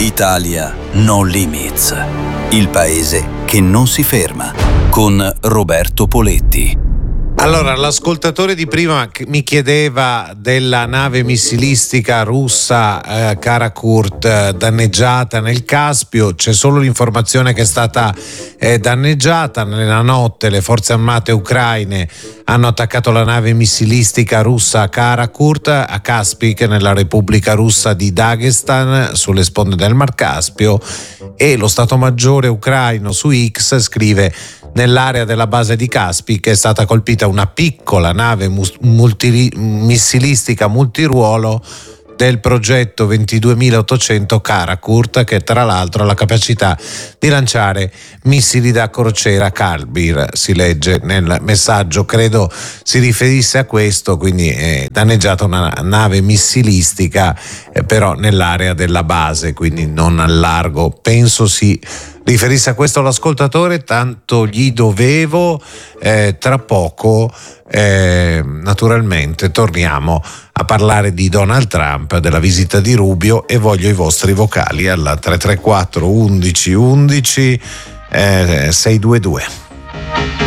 Italia No Limits, il paese che non si ferma, con Roberto Poletti. Allora, l'ascoltatore di prima mi chiedeva della nave missilistica russa Karakurt danneggiata nel Caspio. C'è solo l'informazione che è stata danneggiata. Nella notte le forze armate ucraine hanno attaccato la nave missilistica russa Karakurt a Kaspik, nella Repubblica Russa di Dagestan, sulle sponde del Mar Caspio, e lo Stato Maggiore ucraino su X scrive: nell'area della base di Kaspik è stata colpita una piccola nave missilistica multiruolo del progetto 22.800 Karakurt, che tra l'altro ha la capacità di lanciare missili da crociera Kalibr, si legge nel messaggio. Credo si riferisse a questo, quindi è danneggiata una nave missilistica però nell'area della base, quindi non al largo. Penso si riferisse a questo l'ascoltatore, tanto gli dovevo. Tra poco naturalmente torniamo a parlare di Donald Trump, della visita di Rubio, e voglio i vostri vocali alla 334 11 11 622.